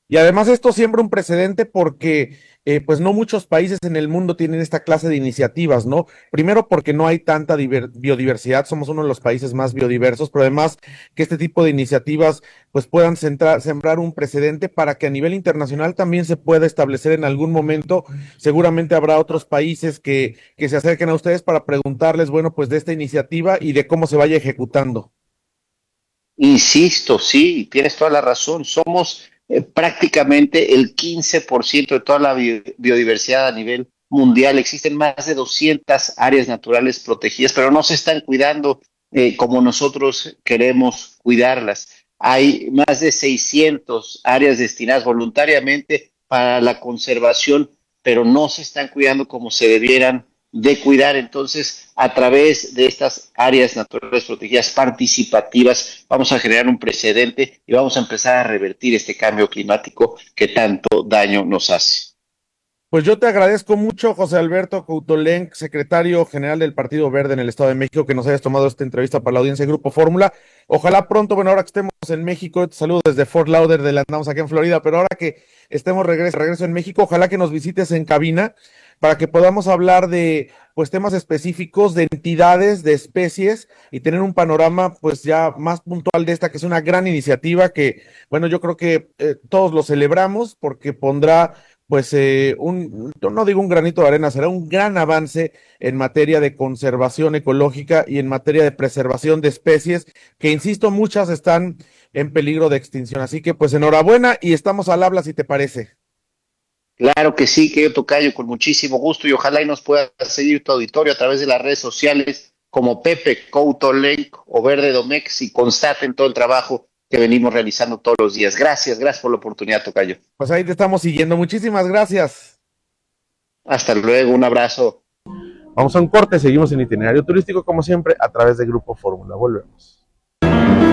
Y además esto siembra un precedente porque pues no muchos países en el mundo tienen esta clase de iniciativas, ¿no? Primero porque no hay tanta biodiversidad, somos uno de los países más biodiversos, pero además que este tipo de iniciativas pues puedan sembrar un precedente para que a nivel internacional también se pueda establecer en algún momento. Seguramente habrá otros países que se acerquen a ustedes para preguntarles, bueno, pues de esta iniciativa y de cómo se vaya ejecutando. Insisto, sí, tienes toda la razón. Somos prácticamente el 15% de toda la biodiversidad a nivel mundial. Existen más de 200 áreas naturales protegidas, pero no se están cuidando como nosotros queremos cuidarlas. Hay más de 600 áreas destinadas voluntariamente para la conservación, pero no se están cuidando como se debieran de cuidar. Entonces, a través de estas áreas naturales protegidas participativas, vamos a generar un precedente y vamos a empezar a revertir este cambio climático que tanto daño nos hace. Pues yo te agradezco mucho, José Alberto Coutolenc, secretario general del Partido Verde en el Estado de México, que nos hayas tomado esta entrevista para la audiencia de Grupo Fórmula. Ojalá pronto, bueno, ahora que estemos en México, te saludo desde Fort Lauderdale, andamos aquí en Florida, pero ahora que estemos regreso en México, ojalá que nos visites en cabina para que podamos hablar de pues temas específicos, de entidades, de especies y tener un panorama pues ya más puntual de esta, que es una gran iniciativa que, bueno, yo creo que todos lo celebramos porque pondrá pues no digo un granito de arena, será un gran avance en materia de conservación ecológica y en materia de preservación de especies que, insisto, muchas están en peligro de extinción. Así que pues enhorabuena y estamos al habla si te parece. Claro que sí, que yo tocayo con muchísimo gusto y ojalá y nos pueda seguir tu auditorio a través de las redes sociales como Pepe Couto Lenk o Verde Domex y constaten todo el trabajo que venimos realizando todos los días. Gracias, gracias por la oportunidad, tocayo. Pues ahí te estamos siguiendo. Muchísimas gracias. Hasta luego, un abrazo. Vamos a un corte, seguimos en itinerario turístico como siempre a través de Grupo Fórmula. Volvemos.